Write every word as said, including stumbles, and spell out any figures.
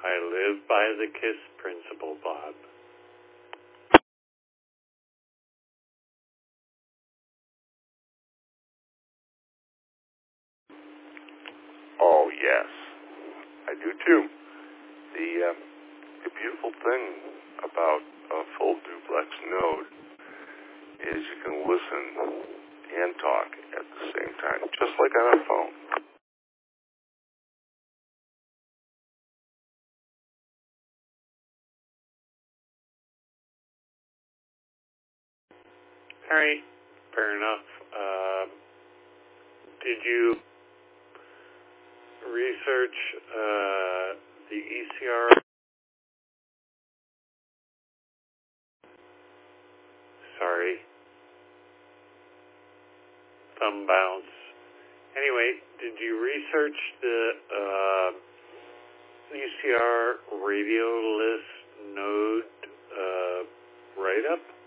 I live by the KISS principle, Bob. Oh, yes. I do, too. The, uh, the beautiful thing about a full duplex node is you can listen and talk at the same time, just like on a phone. All right, fair enough. Uh, did you research uh, the E C R? Sorry. Thumb bounce. Anyway, did you research the uh, E C R radio list node uh, write-up?